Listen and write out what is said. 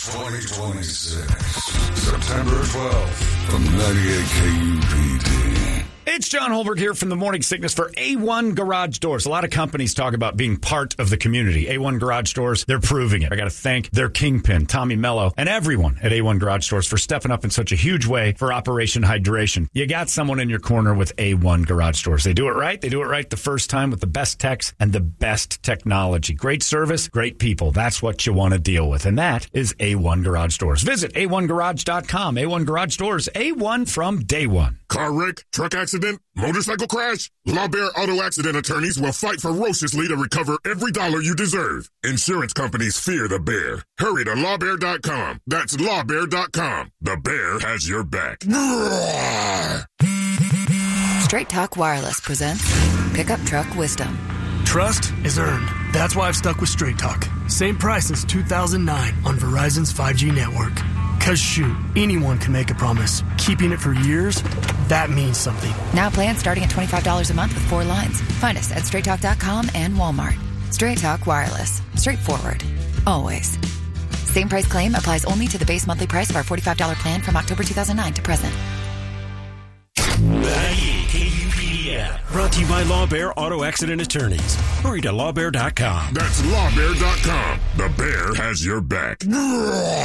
2026, September 12th, from 98 KUPD. It's John Holberg here from the Morning Sickness for A1 Garage Doors. A lot of companies talk about being part of the community. A1 Garage Doors, they're proving it. I got to thank their kingpin, Tommy Mello, and everyone at A1 Garage Doors for stepping up in such a huge way for Operation Hydration. You got someone in your corner with A1 Garage Doors. They do it right. They do it right the first time with the best techs and the best technology. Great service, great people. That's what you want to deal with, and that is A1 Garage Doors. Visit A1Garage.com. A1 Garage Doors, A1 from day one. Car wreck, truck accident, motorcycle crash? LawBear Auto Accident Attorneys will fight ferociously to recover every dollar you deserve. Insurance companies fear the bear. Hurry to LawBear.com. That's LawBear.com. The bear has your back. Straight Talk Wireless presents Pickup Truck Wisdom. Trust is earned. That's why I've stuck with Straight Talk. Same price since 2009 on Verizon's 5G network. Cause shoot, anyone can make a promise. Keeping it for years, that means something. Now plans starting at $25 a month with 4 lines. Find us at straighttalk.com and Walmart. Straight Talk Wireless. Straightforward. Always. Same price claim applies only to the base monthly price of our $45 plan from October 2009 to present. 98 KUPD app. Brought to you by LawBear Auto Accident Attorneys. Hurry to LawBear.com. That's LawBear.com. The bear has your back.